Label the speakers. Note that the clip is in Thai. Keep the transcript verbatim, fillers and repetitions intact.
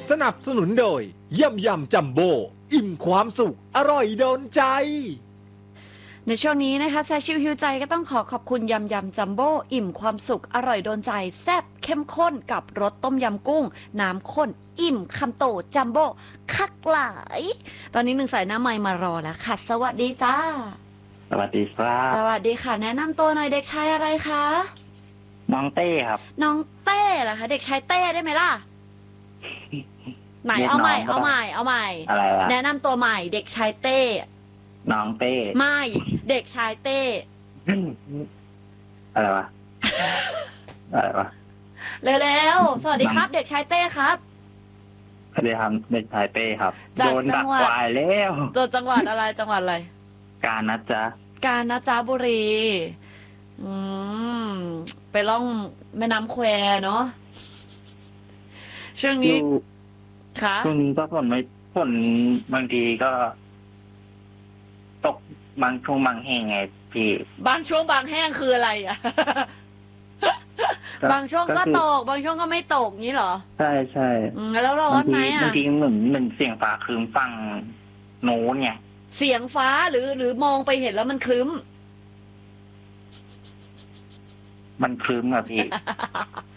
Speaker 1: สนับสนุนโดยยำยำจัมโบ้อิ่มความสุขอร่อยโดนใจ
Speaker 2: ในช่วงนี้นะคะแซชิวฮิวใจก็ต้องขอขอบคุณยำยำจัมโบ้อิ่มความสุขอร่อยโดนใจแซ่บเข้มข้นกับรสต้มยำกุ้งน้ำข้นอิ่มคำโตจัมโบ้คักหลายตอนนี้หนึ่งสายหน้าไมค์มารอแล้วค่ะสวัสดีจ้า
Speaker 3: สวัสดีครับ
Speaker 2: สวัสดีค่ะแนะนำตัวหน่อยเด็กชายอะไรคะ
Speaker 3: น้องเต้ครับ
Speaker 2: น้องเต้เหรอคะเด็กชายเต้ได้ไหมล่ะไหนเอาใหม่เอาใหม่เอาใหม่
Speaker 3: อะไรวะ
Speaker 2: แนะนำตัวใหม่เด็กชายเต้
Speaker 3: น้องเต้
Speaker 2: ไม่เด็กชายเต้
Speaker 3: อะไรวะอะไรวะ
Speaker 2: เร็วๆสวัสดีครับเด็กชายเต้ครับ
Speaker 3: สวัสดีครับเด็กชายเต้ครับโดนดักควายแล้ว
Speaker 2: ตัวจังหวัดอะไรจังหวัดอะไร
Speaker 3: กาญนะจ๊ะ
Speaker 2: กาญนะจ๊ะบุรีอืมไปล่องแม่น้ำแควเนาะช่วงนี้ค่ะ
Speaker 3: ช่วงนี้ก็ฝนไม่ฝนบางทีก็ตกบางช่วงบางแห่งไงพี่
Speaker 2: บางช่วงบางแห้งคืออะไรอ่ะบางช่วงก็ตกบางช่วงก็ไม่ตกงี้เหรอ
Speaker 3: ใช่ใช่
Speaker 2: แล้วร้อนไหมอ่ะ
Speaker 3: บางทีเหมือนเหมือนเสียงฟ้าครึ้มฟังโน้นไง
Speaker 2: เสียงฟ้าหรือหรือมองไปเห็นแล้วมันครึ้ม
Speaker 3: มันครึ้มอะพี่